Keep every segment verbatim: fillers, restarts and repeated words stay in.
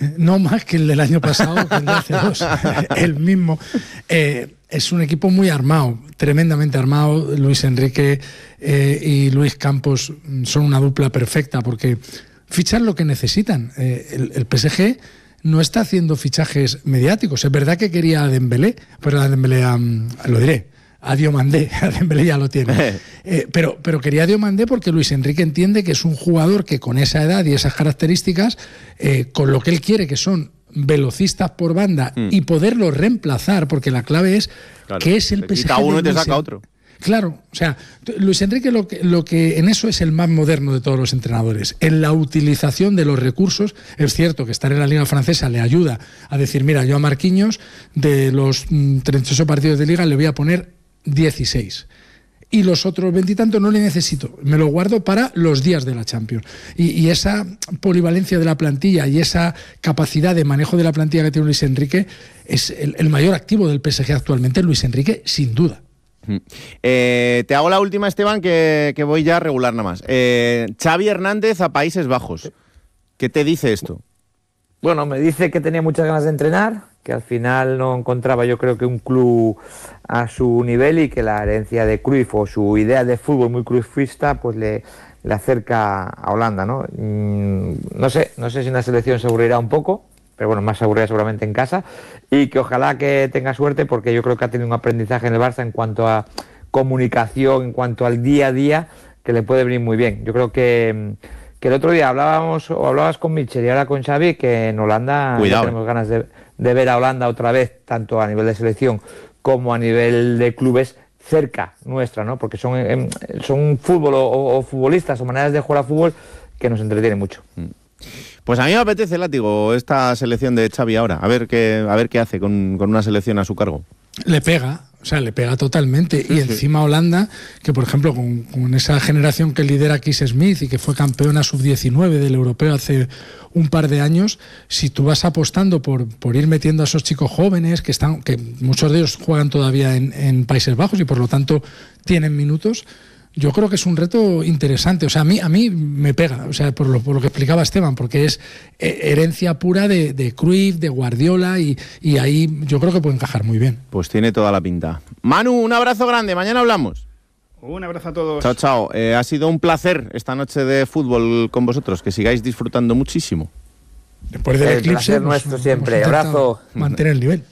No más que el del año pasado, que el de hace dos, el mismo. Eh, es un equipo muy armado, tremendamente armado. Luis Enrique eh, y Luis Campos son una dupla perfecta porque fichan lo que necesitan. Eh, el, el P S G no está haciendo fichajes mediáticos. Es verdad que quería a Dembélé, pero a Dembélé, um, lo diré, a Diomandé, a Dembélé ya lo tiene. Eh, pero, pero quería a Diomandé porque Luis Enrique entiende que es un jugador que con esa edad y esas características, eh, con lo que él quiere, que son velocistas por banda, mm. y poderlo reemplazar, porque la clave es claro, que es el P S G. Quita uno y te saca otro. Claro, o sea, Luis Enrique lo que, lo que en eso es el más moderno de todos los entrenadores, en la utilización de los recursos. Es cierto que estar en la Liga Francesa le ayuda a decir, mira, yo a Marquinhos de los treinta y ocho partidos de Liga le voy a poner dieciséis. Y los otros veintitantos no le necesito, me lo guardo para los días de la Champions. Y, y esa polivalencia de la plantilla y esa capacidad de manejo de la plantilla que tiene Luis Enrique es el, el mayor activo del P S G actualmente, Luis Enrique, sin duda. Eh, te hago la última, Esteban, que, que voy ya a regular nada más. Eh, Xavi Hernández a Países Bajos. ¿Qué te dice esto? Bueno, me dice que tenía muchas ganas de entrenar, que al final no encontraba, yo creo, que un club a su nivel y que la herencia de Cruyff o su idea de fútbol muy cruyffista pues le, le acerca a Holanda, ¿no? Mm, no sé, no sé si una selección se aburrirá un poco, pero bueno, más se aburrirá seguramente en casa, y que ojalá que tenga suerte porque yo creo que ha tenido un aprendizaje en el Barça en cuanto a comunicación, en cuanto al día a día, que le puede venir muy bien. Yo creo que... que el otro día hablábamos o hablabas con Michel y ahora con Xavi que en Holanda ya tenemos ganas de, de ver a Holanda otra vez, tanto a nivel de selección como a nivel de clubes cerca nuestra, ¿no? Porque son, son fútbol o, o futbolistas o maneras de jugar a fútbol que nos entretienen mucho. Pues a mí me apetece, Látigo, esta selección de Xavi ahora, a ver qué, a ver qué hace con, con una selección a su cargo. Le pega, o sea, le pega totalmente. Sí, y encima sí. Holanda, que por ejemplo con, con esa generación que lidera Kees Smith y que fue campeona sub diecinueve del europeo hace un par de años, si tú vas apostando por, por ir metiendo a esos chicos jóvenes, que están, que muchos de ellos juegan todavía en, en Países Bajos y por lo tanto tienen minutos, yo creo que es un reto interesante. O sea, a mí, a mí me pega, o sea, por lo, por lo que explicaba Esteban, porque es herencia pura de, de Cruyff, de Guardiola, y, y ahí yo creo que puede encajar muy bien. Pues tiene toda la pinta. Manu, un abrazo grande, mañana hablamos. Un abrazo a todos. Chao, chao. Eh, ha sido un placer esta noche de fútbol con vosotros, que sigáis disfrutando muchísimo. Después del el eclipse, placer nuestro hemos, siempre. hemos Abrazo. Mantener el nivel.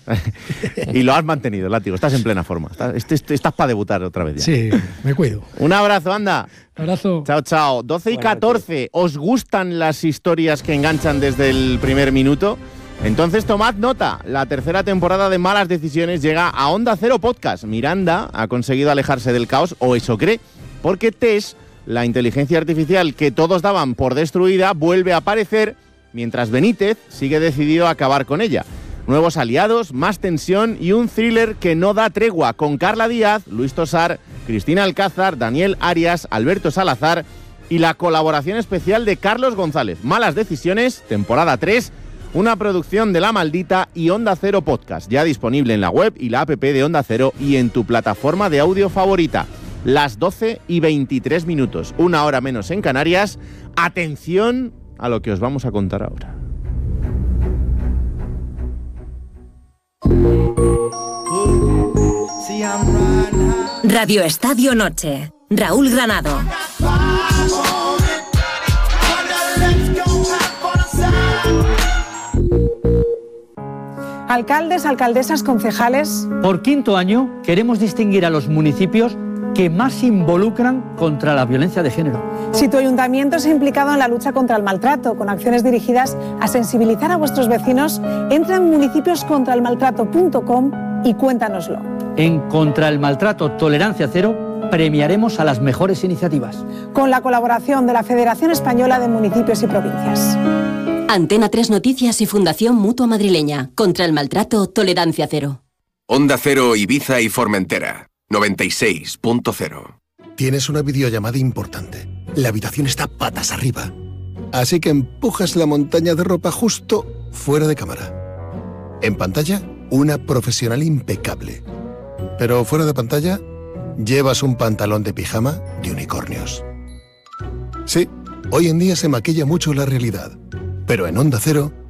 Y lo has mantenido, Látigo. Estás en plena forma. Estás, estás, estás para debutar otra vez ya. Sí, me cuido. Un abrazo, anda. Abrazo. Chao, chao. doce y catorce. ¿Os gustan las historias que enganchan desde el primer minuto? Entonces tomad nota. La tercera temporada de Malas Decisiones llega a Onda Cero Podcast. Miranda ha conseguido alejarse del caos, o eso cree, porque Tess, la inteligencia artificial que todos daban por destruida, vuelve a aparecer, mientras Benítez sigue decidido a acabar con ella. Nuevos aliados, más tensión y un thriller que no da tregua, con Carla Díaz, Luis Tosar, Cristina Alcázar, Daniel Arias, Alberto Salazar y la colaboración especial de Carlos González. Malas Decisiones, temporada tres, una producción de La Maldita y Onda Cero Podcast, ya disponible en la web y la app de Onda Cero y en tu plataforma de audio favorita. Las doce y veintitrés minutos, una hora menos en Canarias. Atención a lo que os vamos a contar ahora. Radio Estadio Noche. Raúl Granado. Alcaldes, alcaldesas, concejales. Por quinto año queremos distinguir a los municipios que más se involucran contra la violencia de género. Si tu ayuntamiento se ha implicado en la lucha contra el maltrato, con acciones dirigidas a sensibilizar a vuestros vecinos, entra en municipios contra el maltrato punto com y cuéntanoslo. En Contra el Maltrato Tolerancia Cero premiaremos a las mejores iniciativas. Con la colaboración de la Federación Española de Municipios y Provincias. Antena tres Noticias y Fundación Mutua Madrileña. Contra el Maltrato Tolerancia Cero. Onda Cero, Ibiza y Formentera. noventa y seis punto cero. Tienes una videollamada importante. La habitación está patas arriba. Así que empujas la montaña de ropa justo fuera de cámara. En pantalla, una profesional impecable. Pero fuera de pantalla, llevas un pantalón de pijama de unicornios. Sí, hoy en día se maquilla mucho la realidad. Pero en Onda Cero,